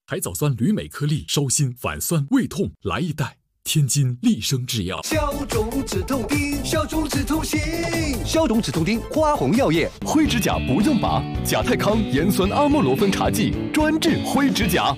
海藻酸铝镁颗粒，烧心反酸胃痛，来一袋。天津利生制药， 消肿止痛丁，消肿止痛行，消肿止痛丁，花红药业。 灰指甲不用拔，甲泰康盐酸阿莫罗芬茶剂专治灰指甲。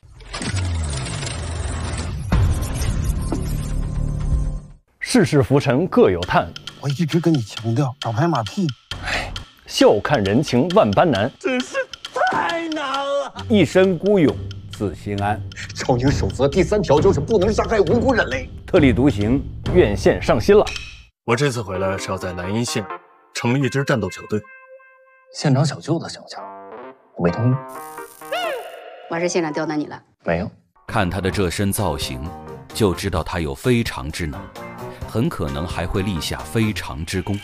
世事浮沉各有叹， 我一直跟你强调找拍马屁。 笑看人情万般难， 真是太难了。 一身孤勇自心安。 超宁守则第3条就是不能杀害无辜人类。 特立独行， 院线上新了。 我这次回来是要在南阴县成立一支战斗小队。 县长小舅子想想，我没同意。 我还是县长刁难你了？ 没有。 看他的这身造型，就知道他有非常之能，很可能还会立下非常之功。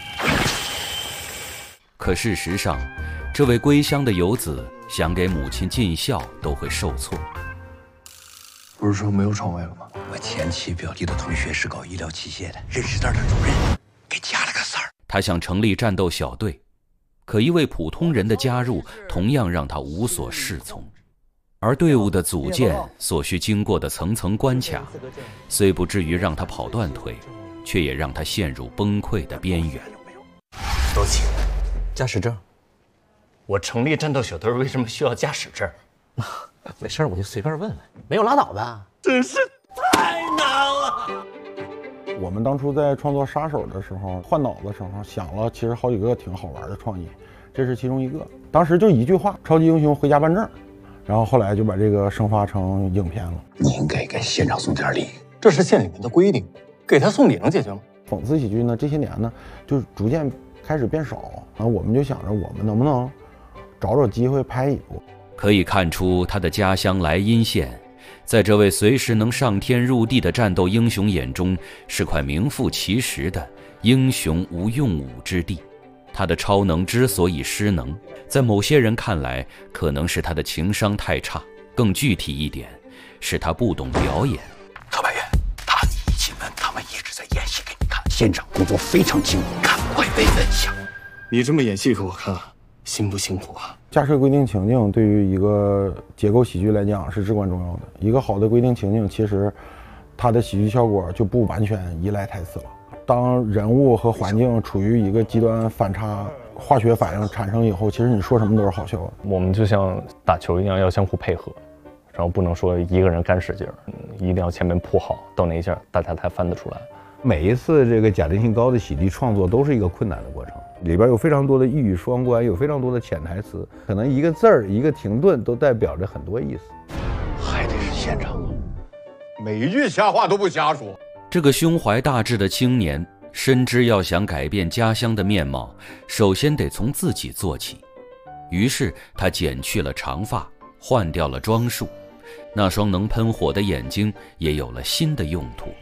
可事实上，这位归乡的游子想给母亲尽孝都会受挫。 不是说没有床位了吗？ 我前妻表弟的同学是搞医疗器械的，认识这儿的主任，给加了个4儿。 他想成立战斗小队，可一位普通人的加入同样让他无所适从。而队伍的组建所需经过的层层关卡，虽不至于让他跑断腿，却也让他陷入崩溃的边缘。 周琦， 驾驶证。 我成立战斗小队为什么需要驾驶证？ 没事，我就随便问问，没有拉倒呗。 真是太难了。 我们当初在创作杀手的时候，换脑的时候想了，其实好几个挺好玩的创意，这是其中一个。当时就一句话：超级英雄回家办证。然后后来就把这个生发成影片了。 你应该给县长送点礼， 这是县里面的规定，给他送礼能解决吗？ 讽刺喜剧呢，这些年呢，就逐渐开始变少。然后我们就想着，我们能不能找机会拍一部。 可以看出，他的家乡莱阴县，在这位随时能上天入地的战斗英雄眼中，是块名副其实的英雄无用武之地。他的超能之所以失能，在某些人看来，可能是他的情商太差，更具体一点，是他不懂表演。 特派员，他一进门，他们一直在演戏给你看。县长工作非常辛苦，赶快被问下。 你这么演戏给我看，辛不辛苦啊？ 架设规定情境对于一个结构喜剧来讲是至关重要的。一个好的规定情境，其实它的喜剧效果就不完全依赖台词了。当人物和环境处于一个极端反差，化学反应产生以后，其实你说什么都是好笑的。 我们就像打球一样，要相互配合，然后不能说一个人干使劲儿，一定要前面铺好，到那一下大家才翻得出来。 每一次这个假定性高的喜剧创作都是一个困难的过程，里边有非常多的一语双关，有非常多的潜台词，可能一个字儿一个停顿都代表着很多意思。 还得是县长， 每一句瞎话都不瞎说。 这个胸怀大志的青年深知要想改变家乡的面貌，首先得从自己做起。于是他剪去了长发，换掉了装束，那双能喷火的眼睛也有了新的用途。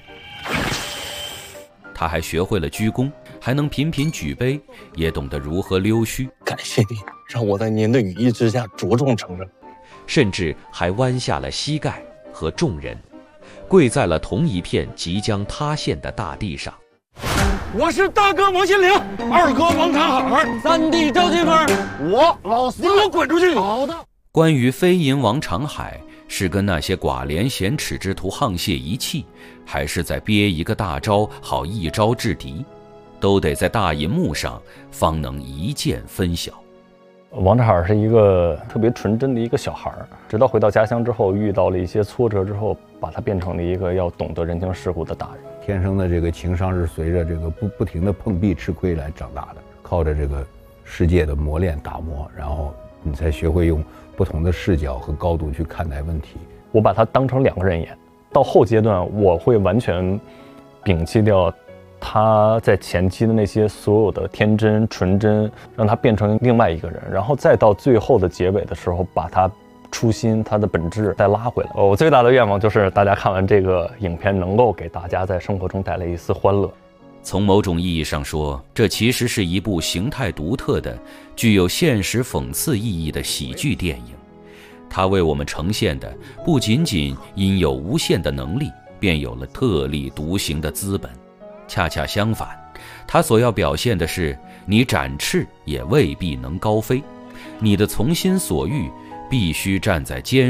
他还学会了鞠躬，还能频频举杯，也懂得如何溜须。 感谢你，让我在您的羽翼之下茁壮成长， 甚至还弯下了膝盖和众人跪在了同一片即将塌陷的大地上。 我是大哥王心凌，二哥王长海，三弟赵金芬，我老四，你给我滚出去！好的。 关于飞银王长海是跟那些寡廉鲜耻之徒沆瀣一气，还是在憋一个大招好一招制敌，都得在大银幕上方能一见分晓。 王长海是一个特别纯真的一个小孩，直到回到家乡之后，遇到了一些挫折之后，把他变成了一个要懂得人情世故的大人。 天生的这个情商是随着这个不停的碰壁吃亏来长大的，靠着这个世界的磨练打磨，然后你才学会用不同的视角和高度去看待问题。 我把他当成2个人演，到后阶段我会完全摒弃掉他在前期的那些所有的天真纯真，让他变成另外一个人，然后再到最后的结尾的时候，把他初心他的本质再拉回来。我最大的愿望就是大家看完这个影片能够给大家在生活中带来一丝欢乐。 从某种意义上说，这其实是一部形态独特的具有现实讽刺意义的喜剧电影。它为我们呈现的不仅仅因有无限的能力便有了特立独行的资本，恰恰相反，它所要表现的是你展翅也未必能高飞，你的从心所欲必须站在坚